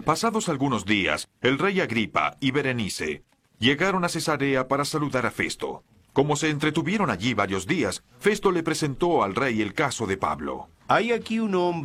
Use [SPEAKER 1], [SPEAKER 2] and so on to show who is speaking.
[SPEAKER 1] Pasados algunos días, el rey Agripa y Berenice llegaron a Cesarea para saludar a Festo. Como se entretuvieron allí varios días, Festo le presentó al rey el caso de Pablo.
[SPEAKER 2] Hay aquí un hombre